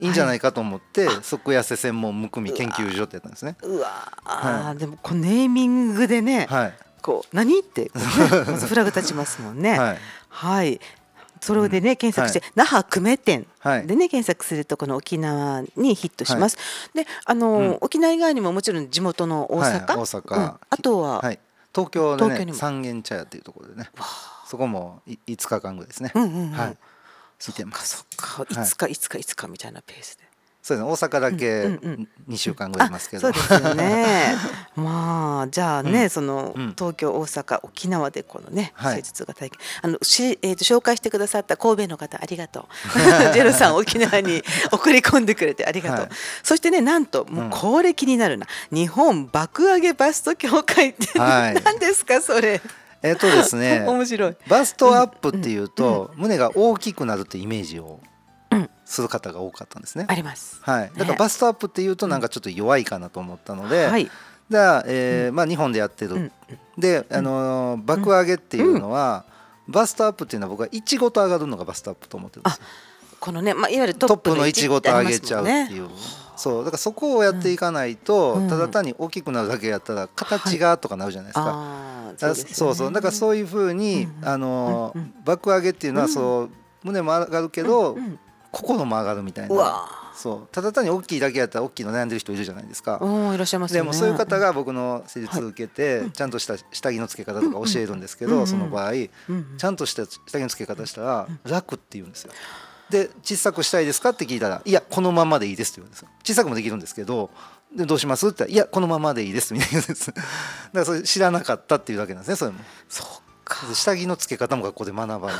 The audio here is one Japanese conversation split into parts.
いいんじゃないかと思って、即痩せ専門むくみ研究所ってやったんですね。 うわ、でもこうネーミングでね、こう何ってこう、ね、まずフラグ立ちますもんね。はい、それでね検索して、那覇久米店でね検索するとこの沖縄にヒットします。で沖縄以外にももちろん地元の大阪、あとは、 東京でね三軒茶屋っていうところでね、そこも5日間ぐらいですね。 見てます。そっか、いつかみたいなペースで。 そうですね、大阪だけ2週間ぐらいいますけど。 そうですよね。まあじゃあね、その東京、大阪、沖縄でこのね施術が体験、紹介してくださった神戸の方ありがとう。ジェロさん沖縄に送り込んでくれてありがとう。そしてね、なんともうこれ気になるな、日本爆上げバスト協会って何ですかそれ。 ですね、 面白い。 バストアップっていうと胸が大きくなるってイメージをする方が多かったんですね。 あります。 だからバストアップっていうとなんかちょっと弱いかなと思ったので、じゃあまあ日本でやってるで爆上げっていうのはバストアップっていうのは僕はイチゴと上がるのがバストアップと思ってるんですよ。 このね、まあいわゆるトップのイチゴと上げちゃうっていう。そうだからそこをやっていかないと、ただ単に大きくなるだけやったら形がとかなるじゃないですか。そうそう、だからそういうふうに爆上げっていうのはそう胸も上がるけど心も上がるみたいな。そうただ単に大きいだけやったら大きいの悩んでる人いるじゃないですか。 いらっしゃいますね。 でもそういう方が僕の施術を受けてちゃんとした下着の付け方とか教えるんですけど、その場合ちゃんとした下着の付け方したら楽って言うんですよ。で小さくしたいですかって聞いたら、いやこのままでいいですって言うんですよ。小さくもできるんですけど、でどうしますって言ったら、いやこのままでいいですみたいな言うんです。だからそれ知らなかったっていうだけなんですね。それも下着の付け方も学校で学ばない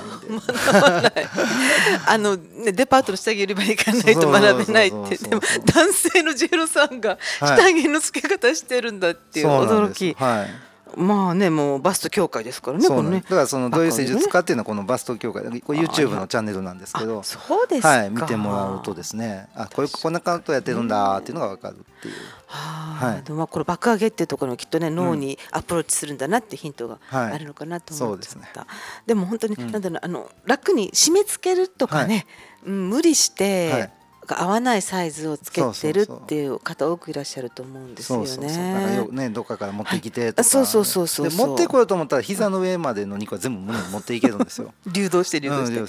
んでデパートの下着売り場に行かないと学べないって。でも男性のジェロさんが下着の付け方してるんだっていう驚き。まあね、もうバスト協会ですからね。 そうね、だからそのどういう施術かっていうのはこのバスト協会、これ YouTube のチャンネルなんですけど、 そうですか、 見てもらうとですね、こんなことやってるんだっていうのが分かるっていう。 でもこれ爆上げっていうところにきっとね脳にアプローチするんだなってヒントがあるのかなと思っちゃった。でも本当になんだろう、楽に締め付けるとかね、無理して合わないサイズをつけてるっていう方多くいらっしゃると思うんですよね。 どっかから持ってきてとか、 そう持ってこようと思ったら膝の上までの肉は全部胸に持っていけるんですよ。 流動して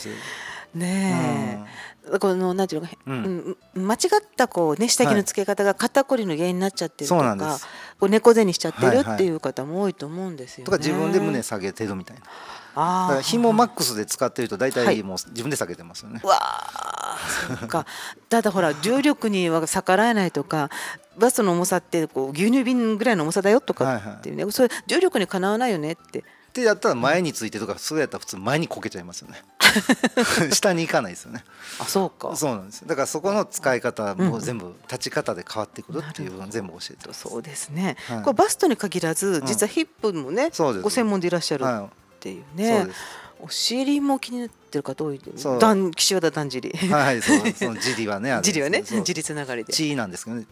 ねえ、このなんていうのか、間違ったこうね下着の付け方が肩こりの原因になっちゃってるとか、こう猫背にしちゃってるっていう方も多いと思うんですよね。 とか自分で胸下げてるみたいな。だから紐マックスで使ってると大体もう自分で下げてますよね。 そうか。ただほら重力には逆らえないとか、バストの重さってこう牛乳瓶ぐらいの重さだよとかっていうね、それ重力にかなわないよねって。 ってやったら前についてるとか、それやったら普通前にこけちゃいますよね。下に行かないですよね。 そうか。 そうなんです。だからそこの使い方も全部立ち方で変わってくるっていうのを全部教えてます。 そうですね。これバストに限らず実はヒップもねご専門でいらっしゃるっていうね。お尻も気になってる方多い。岸和田だんじり。 はい、そのじりはね、 じりつながりで。 ちなんですけどね。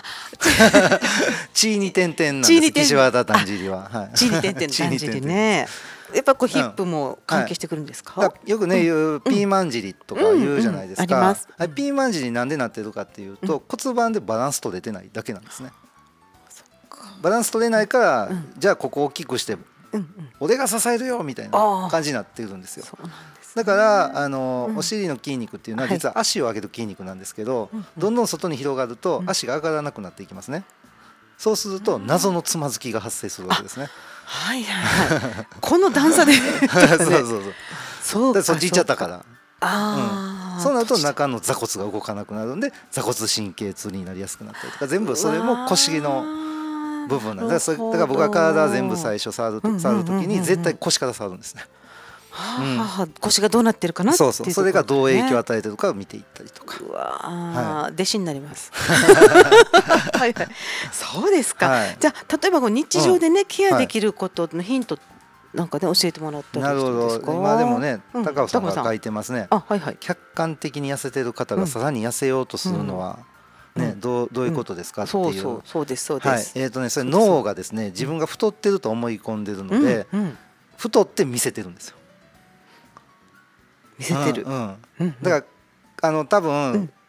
ちに点々なんです。岸和田だんじりは。 ちに点々だんじりね。やっぱこうヒップも関係してくるんですか？ よくね言うピーマン尻とか言うじゃないですか。ピーマン尻なんでなってるかっていうと、骨盤でバランス取れてないだけなんですね。バランス取れないから、じゃあここを大きくして俺が支えるよみたいな感じになってるんですよ。だからお尻の筋肉っていうのは実は足を上げる筋肉なんですけど、どんどん外に広がると足が上がらなくなっていきますね。そうすると謎のつまずきが発生するわけですね。 この段差でそっち行っちゃったから、そうなると中の座骨が動かなくなるんで座骨神経痛になりやすくなったりとか、全部それも腰の部分なんです。だから僕は体全部最初触る時に絶対腰から触るんですね。 腰がどうなってるかなっていう、 それがどう影響を与えてるかを見ていったりとか。 弟子になります。そうですか。じゃあ例えば日常でねケアできることのヒントなんかね教えてもらったりしてるんですか？ 今でもね高尾さんが書いてますね。客観的に痩せてる方がさらに痩せようとするのはどういうことですかっていう。 そうです。それ脳がですね自分が太ってると思い込んでるので太って見せてるんですよ。 見せてる。 だから多分